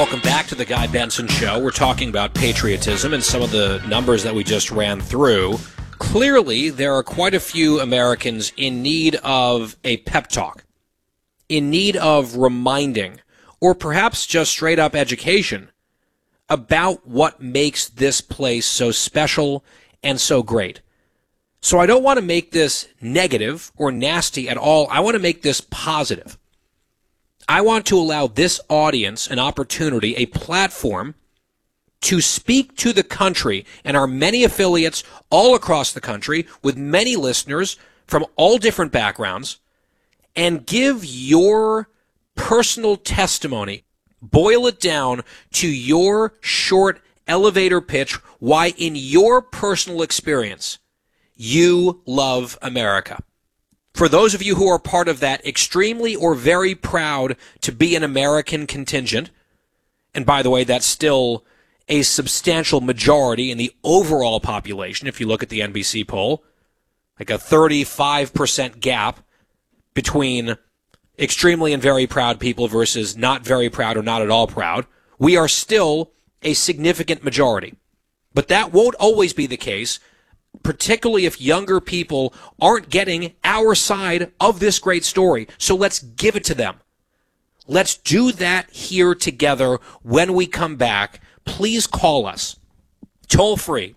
Welcome back to the Guy Benson Show. We're talking about patriotism and some of the numbers that we just ran through. Clearly, there are quite a few Americans in need of a pep talk, in need of reminding, or perhaps just straight up education about what makes this place so special and so great. So I don't want to make this negative or nasty at all. I want to make this positive. I want to allow this audience an opportunity, a platform, to speak to the country and our many affiliates all across the country with many listeners from all different backgrounds and give your personal testimony. Boil it down to your short elevator pitch why, in your personal experience, you love America. For those of you who are part of that extremely or very proud to be an American contingent, and by the way, that's still a substantial majority in the overall population, if you look at the NBC poll, like a 35% gap between extremely and very proud people versus not very proud or not at all proud, we are still a significant majority. But that won't always be the case, particularly if younger people aren't getting our side of this great story. So let's give it to them. Let's do that here together when we come back. Please call us. Toll free,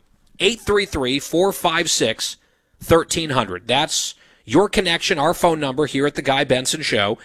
833-456-1300. That's your connection, our phone number here at the Guy Benson Show,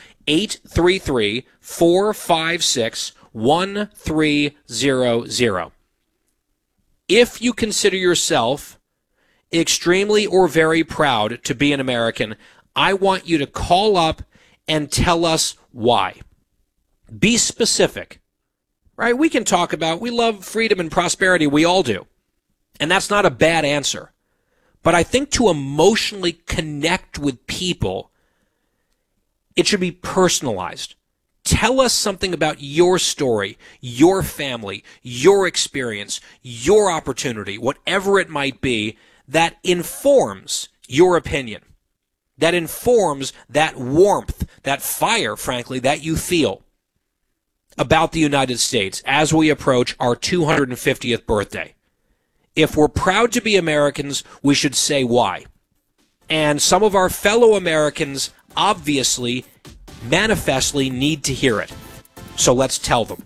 833-456-1300. If you consider yourself extremely or very proud to be an American, I want you to call up and tell us why. Be specific, right? We can talk about, we love freedom and prosperity. We all do. And that's not a bad answer. But I think to emotionally connect with people, it should be personalized. Tell us something about your story, your family, your experience, your opportunity, whatever it might be, that informs your opinion, that informs that warmth, that fire, frankly, that you feel about the United States as we approach our 250th birthday. If we're proud to be Americans, we should say why. And some of our fellow Americans obviously, manifestly need to hear it. So let's tell them.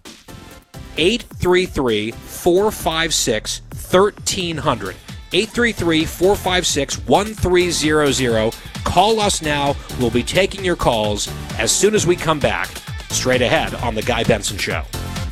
833-456-1300. 833-456-1300. Call us now. We'll be taking your calls as soon as we come back. Straight ahead on The Guy Benson Show.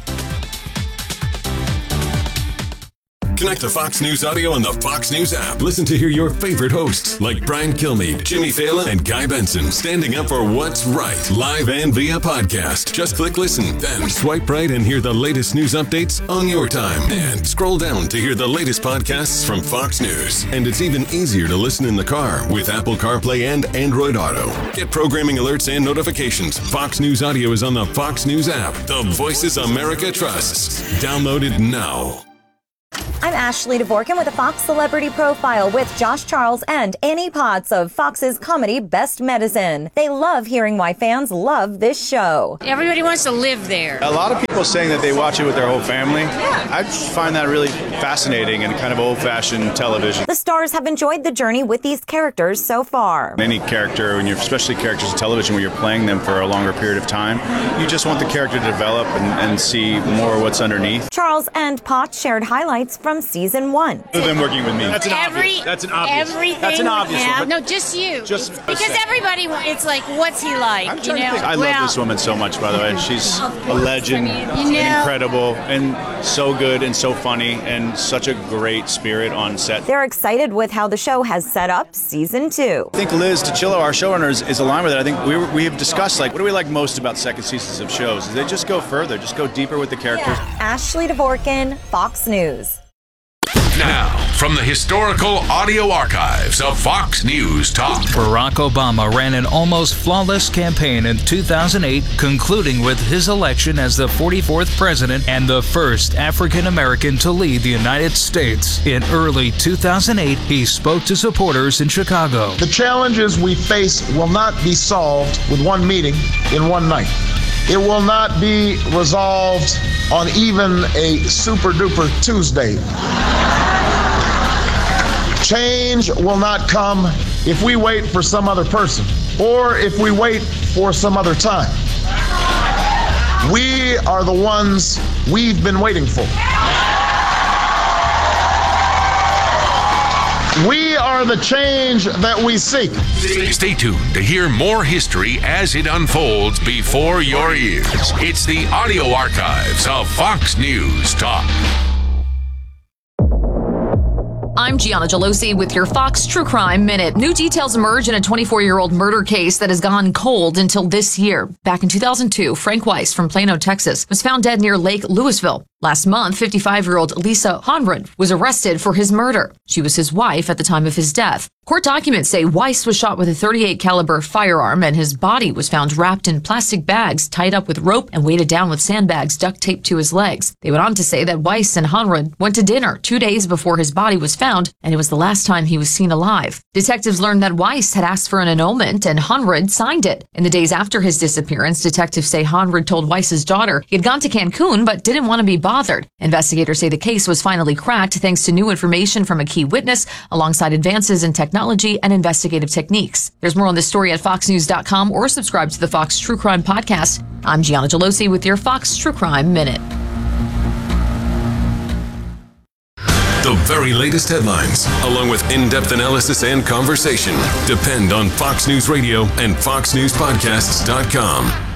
Connect to Fox News Audio on the Fox News app. Listen to hear your favorite hosts like Brian Kilmeade, Jimmy Fallon, and Guy Benson standing up for what's right, live and via podcast. Just click listen, then swipe right and hear the latest news updates on your time. And scroll down to hear the latest podcasts from Fox News. And it's even easier to listen in the car with Apple CarPlay and Android Auto. Get programming alerts and notifications. Fox News Audio is on the Fox News app. The voices America trusts. Download it now. I'm Ashley Dvorkin with a Fox Celebrity Profile with Josh Charles and Annie Potts of Fox's comedy Best Medicine. They love hearing why fans love this show. Everybody wants to live there. A lot of people saying that they watch it with their whole family. Yeah. I just find that really fascinating and kind of old-fashioned television. The stars have enjoyed the journey with these characters so far. Any character, especially characters in television where you're playing them for a longer period of time, you just want the character to develop and see more what's underneath. Charles and Potts shared highlights from season 1. Other than working with me. That's an obvious. Everything. That's an obvious one. No, just you. Because everybody, it's like, what's he like? I love this woman so much, by the way. She's a legend, and incredible, and so good and so funny, and such a great spirit on set. They're excited with how the show has set up season 2. I think Liz Tuccillo, our showrunner, is aligned with it. I think we have discussed, what do we like most about second seasons of shows? Is they just go further, just go deeper with the characters. Yeah. Ashley Dvorkin, Fox News. Now, from the historical audio archives of Fox News Talk. Barack Obama ran an almost flawless campaign in 2008, concluding with his election as the 44th president and the first African American to lead the United States. In early 2008, he spoke to supporters in Chicago. The challenges we face will not be solved with one meeting in one night. It will not be resolved on even a super-duper Tuesday. Change will not come if we wait for some other person or if we wait for some other time. We are the ones we've been waiting for. We are the change that we seek. Stay tuned to hear more history as it unfolds before your ears. It's the audio archives of Fox News Talk. I'm Gianna Gelosi with your Fox True Crime Minute. New details emerge in a 24-year-old murder case that has gone cold until this year. Back in 2002, Frank Weiss from Plano, Texas, was found dead near Lake Louisville. Last month, 55-year-old Lisa Honrud was arrested for his murder. She was his wife at the time of his death. Court documents say Weiss was shot with a .38 caliber firearm and his body was found wrapped in plastic bags tied up with rope and weighted down with sandbags duct taped to his legs. They went on to say that Weiss and Honrud went to dinner 2 days before his body was found, and it was the last time he was seen alive. Detectives learned that Weiss had asked for an annulment and Honrud signed it. In the days after his disappearance, detectives say Honrud told Weiss's daughter he had gone to Cancun but didn't want to be bothered. Investigators say the case was finally cracked thanks to new information from a key witness alongside advances in technology and investigative techniques. There's more on this story at foxnews.com or subscribe to the Fox True Crime Podcast. I'm Gianna Gelosi with your Fox True Crime Minute. The very latest headlines, along with in-depth analysis and conversation, depend on Fox News Radio and foxnewspodcasts.com.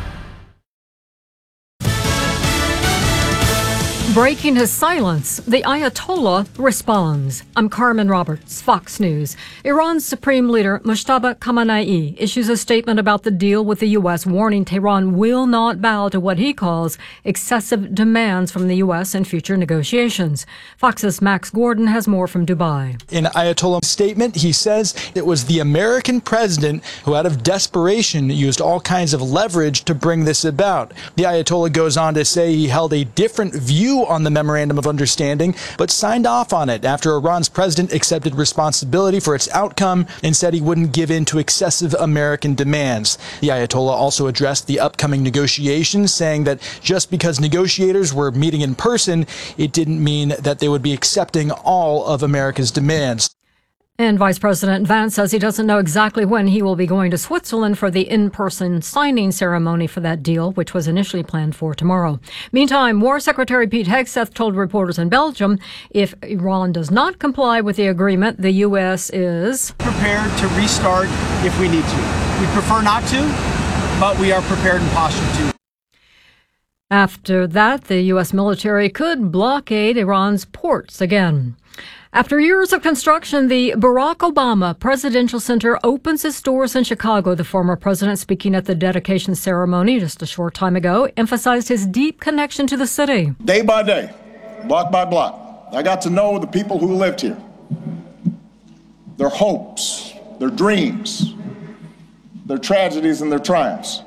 Breaking his silence, the Ayatollah responds. I'm Carmen Roberts, Fox News. Iran's Supreme Leader Mojtaba Khamenei issues a statement about the deal with the U.S., warning Tehran will not bow to what he calls excessive demands from the U.S. in future negotiations. Fox's Max Gordon has more from Dubai. In Ayatollah's statement, he says it was the American president who, out of desperation, used all kinds of leverage to bring this about. The Ayatollah goes on to say he held a different view on the Memorandum of Understanding, but signed off on it after Iran's president accepted responsibility for its outcome and said he wouldn't give in to excessive American demands. The Ayatollah also addressed the upcoming negotiations, saying that just because negotiators were meeting in person, it didn't mean that they would be accepting all of America's demands. And Vice President Vance says he doesn't know exactly when he will be going to Switzerland for the in-person signing ceremony for that deal, which was initially planned for tomorrow. Meantime, War Secretary Pete Hegseth told reporters in Belgium if Iran does not comply with the agreement, the U.S. is prepared to restart if we need to. We prefer not to, but we are prepared and postured to. After that, the U.S. military could blockade Iran's ports again. After years of construction, the Barack Obama Presidential Center opens its doors in Chicago. The former president, speaking at the dedication ceremony just a short time ago, emphasized his deep connection to the city. Day by day, block by block, I got to know the people who lived here, their hopes, their dreams, their tragedies and their triumphs.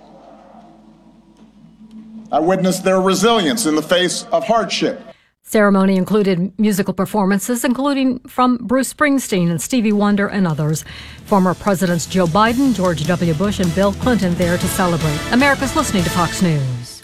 I witnessed their resilience in the face of hardship. Ceremony included musical performances, including from Bruce Springsteen and Stevie Wonder and others. Former Presidents Joe Biden, George W. Bush, and Bill Clinton there to celebrate. America's listening to Fox News.